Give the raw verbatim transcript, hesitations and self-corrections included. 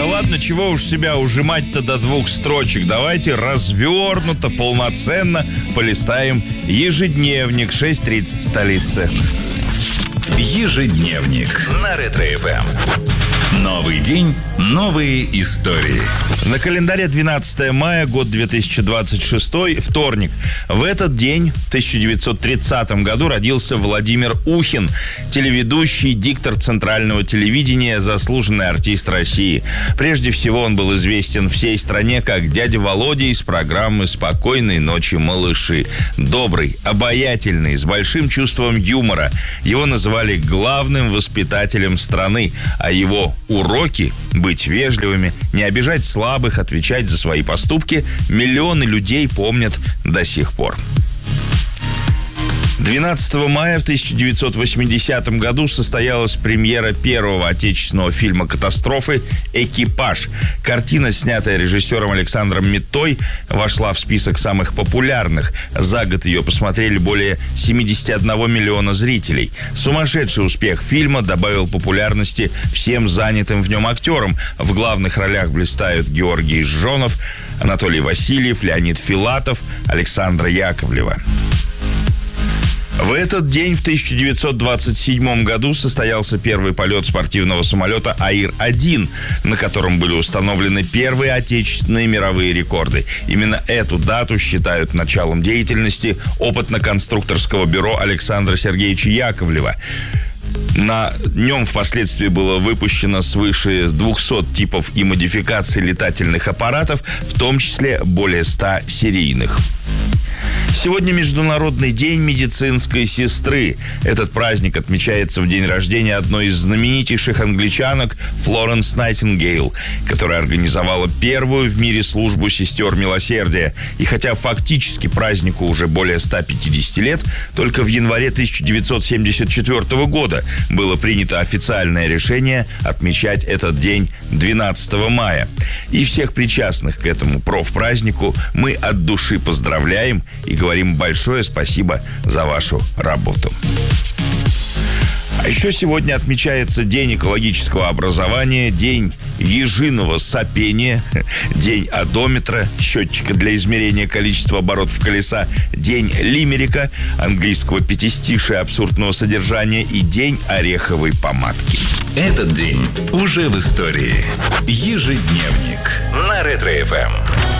ладно, чего уж себя ужимать-то до двух строчек. Давайте развернуто, полноценно полистаем ежедневник шесть тридцать в столице. Ежедневник на Ретро-эф эм. Новый день, новые истории. На календаре двенадцатое мая, год две тысячи двадцать шестой, вторник. В этот день, в тысяча девятьсот тридцатом году, родился Владимир Ухин, телеведущий, диктор центрального телевидения, заслуженный артист России. Прежде всего, он был известен всей стране как дядя Володя из программы «Спокойной ночи, малыши». Добрый, обаятельный, с большим чувством юмора. Его называли главным воспитателем страны, а его уроки – быть вежливыми, не обижать слабых, отвечать за свои поступки – миллионы людей помнят до сих пор. двенадцатого мая в тысяча девятьсот восьмидесятом году состоялась премьера первого отечественного фильма катастрофы «Экипаж». Картина, снятая режиссером Александром Миттой, вошла в список самых популярных. За год ее посмотрели более семьдесят один миллиона зрителей. Сумасшедший успех фильма добавил популярности всем занятым в нем актерам. В главных ролях блистают Георгий Жжонов, Анатолий Васильев, Леонид Филатов, Александра Яковлева. В этот день, в тысяча девятьсот двадцать седьмом году, состоялся первый полет спортивного самолета Аир один, на котором были установлены первые отечественные мировые рекорды. Именно эту дату считают началом деятельности опытно-конструкторского бюро Александра Сергеевича Яковлева. На нем впоследствии было выпущено свыше двухсот типов и модификаций летательных аппаратов, в том числе более ста серийных. Сегодня Международный день медицинской сестры. Этот праздник отмечается в день рождения одной из знаменитейших англичанок Флоренс Найтингейл, которая организовала первую в мире службу сестер милосердия. И хотя фактически празднику уже более ста пятидесяти лет, только в январе тысяча девятьсот семьдесят четвёртого года было принято официальное решение отмечать этот день двенадцатого мая. И всех причастных к этому профпразднику мы от души поздравляем и говорим большое спасибо за вашу работу. А еще сегодня отмечается День экологического образования, День ежиного сопения, День одометра, счетчика для измерения количества оборотов колеса, День лимерика, английского пятистишия абсурдного содержания и День ореховой помадки. Этот день уже в истории. Ежедневник на Ретро-эф эм.